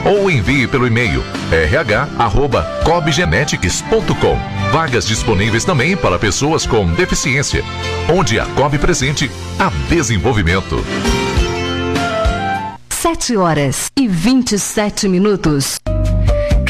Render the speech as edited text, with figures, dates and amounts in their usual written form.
ou envie pelo e-mail rh@cobgenetics.com. Vagas disponíveis também para pessoas com deficiência. Onde a Cobb presente, há desenvolvimento. 7h27.